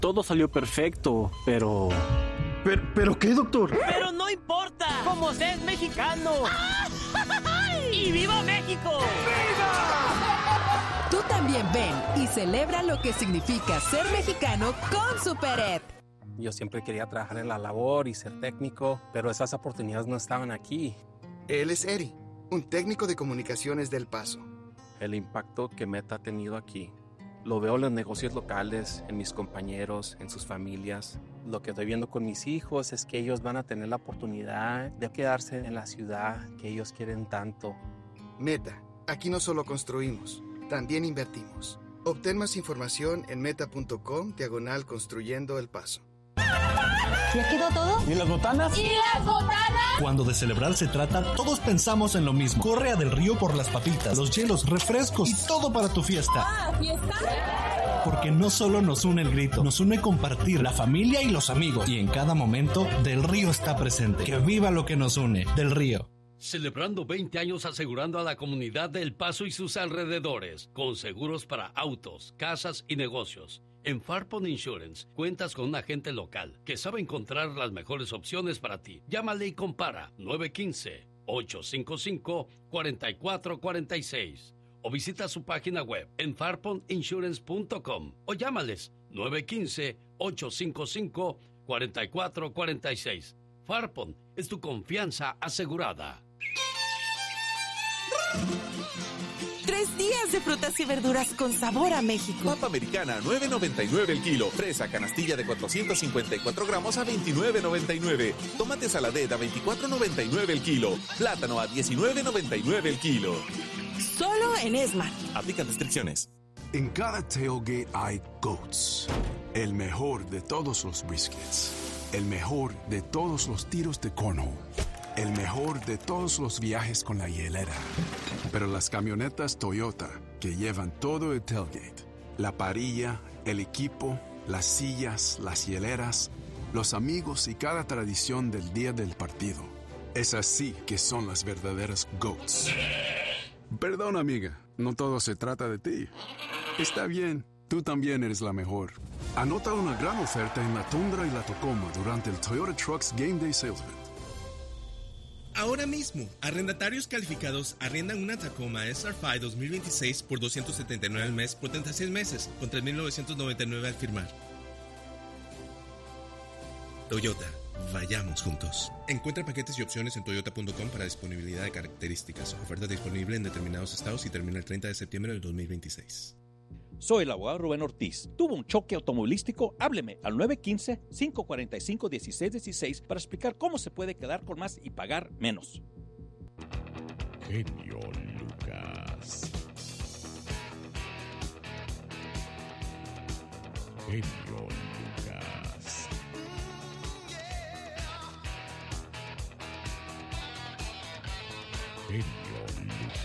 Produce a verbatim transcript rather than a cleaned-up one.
Todo salió perfecto, pero... ¿Pero, pero qué, doctor? ¡Pero no importa! ¡Como usted es mexicano! ¡Y viva México! ¡Viva! Tú también ven y celebra lo que significa ser mexicano con SuperEd. Yo siempre quería trabajar en la labor y ser técnico, pero esas oportunidades no estaban aquí. Él es Eri, un técnico de comunicaciones del Paso. El impacto que Meta ha tenido aquí lo veo en los negocios locales, en mis compañeros, en sus familias. Lo que estoy viendo con mis hijos es que ellos van a tener la oportunidad de quedarse en la ciudad que ellos quieren tanto. Meta, aquí no solo construimos, también invertimos. Obtén más información en meta.com diagonal construyendo el Paso. ¿Ya quedó todo? ¿Y las botanas? ¿Y las botanas? Cuando de celebrar se trata, todos pensamos en lo mismo. Corre a Del Río por las papitas, los hielos, refrescos y todo para tu fiesta. ¡Ah, fiesta! Porque no solo nos une el grito, nos une compartir, la familia y los amigos. Y en cada momento, Del Río está presente. ¡Que viva lo que nos une! Del Río. Celebrando veinte años asegurando a la comunidad de El Paso y sus alrededores, con seguros para autos, casas y negocios. En Farpon Insurance cuentas con un agente local que sabe encontrar las mejores opciones para ti. Llámale y compara nueve uno cinco, ocho cinco cinco, cuatro cuatro cuatro seis o visita su página web en farpon insurance punto com o llámales nueve uno cinco, ocho cinco cinco, cuatro cuatro cuatro seis. Farpon es tu confianza asegurada. Tres días de frutas y verduras con sabor a México. Papa americana, nueve noventa y nueve el kilo. Fresa canastilla de cuatrocientos cincuenta y cuatro gramos a veintinueve noventa y nueve. Tomate saladet a veinticuatro noventa y nueve el kilo. Plátano a diecinueve noventa y nueve el kilo. Solo en Esmar. Aplican restricciones. En cada tailgate hay Goats. El mejor de todos los briskets. El mejor de todos los tiros de cornhole. El mejor de todos los viajes con la hielera. Pero las camionetas Toyota, que llevan todo el tailgate, la parrilla, el equipo, las sillas, las hieleras, los amigos y cada tradición del día del partido. Es así que son las verdaderas GOATs. Perdón, amiga, no todo se trata de ti. Está bien, tú también eres la mejor. Anota una gran oferta en la Tundra y la Tacoma durante el Toyota Trucks Game Day Sales Event. Ahora mismo, arrendatarios calificados arriendan una Tacoma S R cinco dos mil veintiséis por doscientos setenta y nueve al mes por treinta y seis meses, con tres mil novecientos noventa y nueve al firmar. Toyota, vayamos juntos. Encuentra paquetes y opciones en toyota punto com para disponibilidad de características. Oferta disponible en determinados estados y termina el treinta de septiembre del dos mil veintiséis. Soy el abogado Rubén Ortiz. ¿Tuvo un choque automovilístico? Hábleme al nueve uno cinco, cinco cuatro cinco, uno seis uno seis para explicar cómo se puede quedar con más y pagar menos. Genio Lucas. Genio Lucas. Genio